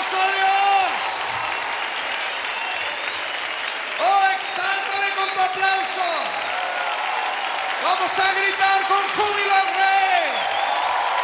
aplauso a Dios. Oh, exáltale con tu aplauso. Vamos a gritar con júbilo al Rey.